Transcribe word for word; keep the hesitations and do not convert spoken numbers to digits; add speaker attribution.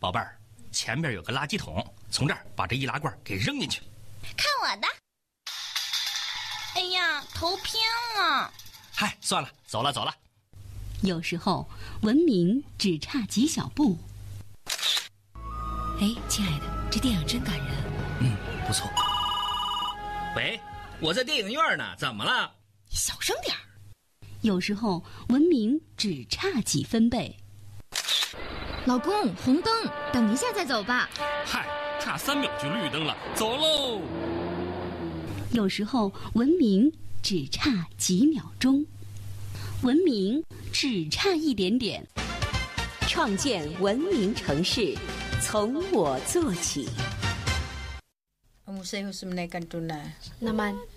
Speaker 1: 宝贝儿，前边有个垃圾桶，从这儿把这易拉罐给扔进去。
Speaker 2: 看我的！哎呀，头偏了。
Speaker 1: 嗨，算了，走了走了。
Speaker 3: 有时候文明只差几小步。
Speaker 4: 哎，亲爱的，这电影真感人。
Speaker 1: 嗯，不错。
Speaker 5: 喂，我在电影院呢，怎么了？
Speaker 2: 小声点儿。
Speaker 3: 有时候文明只差几分贝。
Speaker 6: 老公，红灯，等一下再走吧。
Speaker 7: 嗨，差三秒就绿灯了，走喽。
Speaker 3: 有时候文明只差几秒钟，文明只差一点点。
Speaker 8: 创建文明城市，从我做起。
Speaker 9: Ang musay ho sa Naman